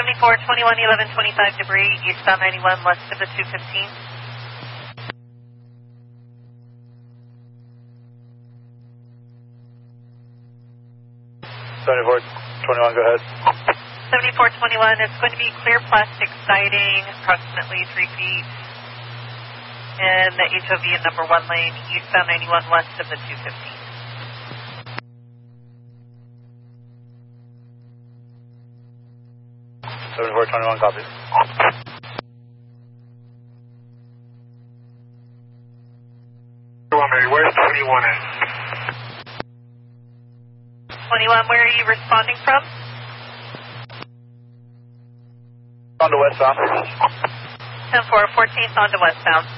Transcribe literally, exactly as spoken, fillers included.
seventy-four twenty-one eleven twenty-five debris, eastbound ninety-one west of the two fifteen. seventy-four twenty-one, go ahead. seventy-four twenty-one, it's going to be clear plastic siding, approximately three feet, and the H O V in number one lane, eastbound ninety-one west of the two fifteen. seventy-four twenty-one, copy. Where's twenty-one at? twenty-one, where are you responding from? On the westbound. ten four, fourteenth on to westbound.